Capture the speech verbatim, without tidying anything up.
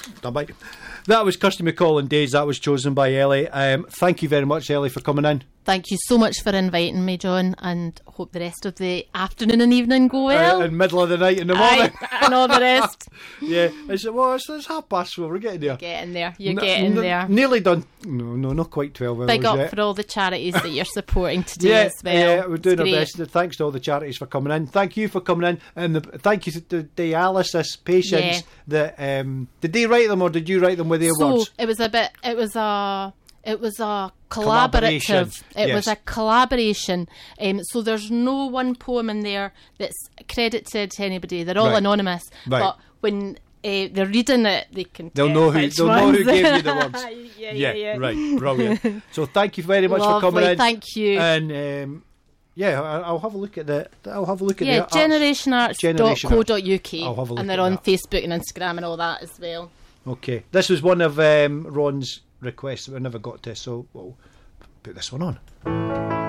Bye. That was Kirsty MacColl Days. That was chosen by Ellie. Um, thank you very much, Ellie, for coming in. Thank you so much for inviting me, John, and hope the rest of the afternoon and evening go well. Uh, in middle of the night in the morning. Aye, and all the rest. Yeah, it's, well, it's, it's half past four. We're getting there. You're getting there. You're N- getting n- there. Nearly done. No, no, not quite twelve hours Big up yet. for all the charities that you're supporting today Yeah, as well. yeah, we're doing It's our great. best. Thanks to all the charities for coming in. Thank you for coming in, and the, thank you to the dialysis patients. Yeah. That um, did they write them or did you write them with their So words? it was a bit. It was a. It was a Collaboration, collaborative. It yes. was a collaboration. Um, so there's no one poem in there that's credited to anybody. They're all Right. anonymous. Right. But when uh, they're reading it, they can. They'll tell know who. which They'll know who ones. gave you the words. yeah, yeah, yeah. Right, brilliant. So thank you very much Lovely, for coming in. thank you. And um, yeah, I- I'll have a look at the. I'll have a look at Yeah, the arts. generation arts dot co dot U K. I'll have a look And they're at on that. Facebook and Instagram and all that as well. Okay, this was one of um, Ron's requests that we never got to, so we'll put this one on.